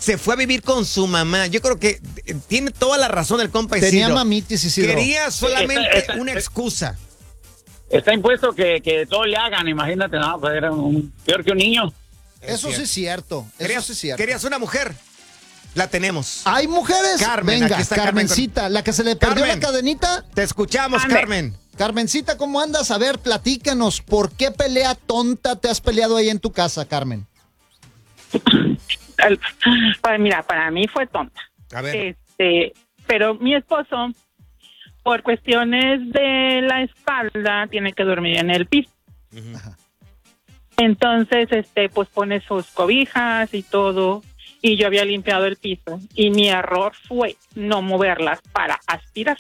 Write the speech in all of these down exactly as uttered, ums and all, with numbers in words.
se fue a vivir con su mamá. Yo creo que tiene toda la razón el compa Isidro. Tenía mamitis, Isidro. Quería solamente Esta- esta- una excusa. Está impuesto que, que todo le hagan, imagínate, no, pues era un, peor que un niño. Eso sí es cierto. Eso Querías, sí es cierto. querías una mujer. La tenemos. ¿Hay mujeres? Carmen, Venga, aquí está Carmen Carmencita, la que se le perdió Carmen. la cadenita. Te escuchamos, Ande. Carmen. Carmencita, ¿cómo andas? A ver, platícanos. ¿Por qué pelea tonta te has peleado ahí en tu casa, Carmen? El- Pues mira, para mí fue tonta. A ver. Este, pero mi esposo, por cuestiones de la espalda, tiene que dormir en el piso. Entonces, este, pues pone sus cobijas y todo, y yo había limpiado el piso, y mi error fue no moverlas para aspirar.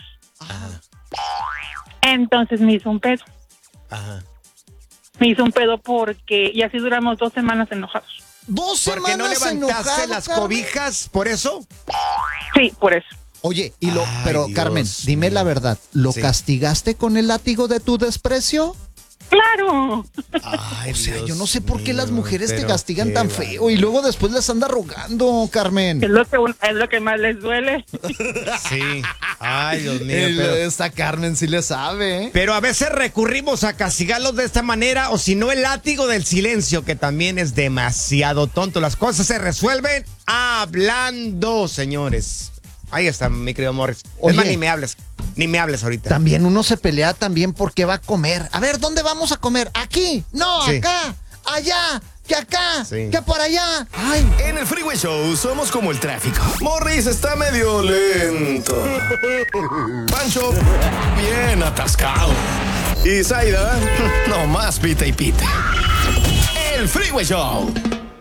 Entonces me hizo un pedo. Ajá. Me hizo un pedo porque, y así duramos dos semanas enojados. ¿Dos ¿Por qué no semanas levantaste enojado, las Carmen? cobijas? ¿Por eso? Sí, por eso. Oye, y lo, Ay, pero Dios Carmen, dime mío. la verdad, ¿lo Sí. castigaste con el látigo de tu desprecio? ¡Claro! Ay, O sea, Dios yo no sé por qué las mío, mujeres te pero castigan qué tan bárbaro. feo y luego después les anda rogando, Carmen. Es lo que, es lo que más les duele. Sí. Ay, Dios mío. El- pero, Esta Carmen sí le sabe, ¿eh? pero a veces recurrimos a castigarlos de esta manera, o si no, el látigo del silencio, que también es demasiado tonto. Las cosas se resuelven hablando, señores. Ahí está, mi querido Morris. Oye. Es más, ni me hables. Ni me hables ahorita. También uno se pelea también porque va a comer. A ver, ¿dónde vamos a comer? ¿Aquí? No, Sí. acá. Allá. Que acá. Sí. Que por allá. Ay, En el Freeway Show somos como el tráfico. Morris está medio lento. Pancho, bien atascado. Y Zaida, no más pita y pita. El Freeway Show.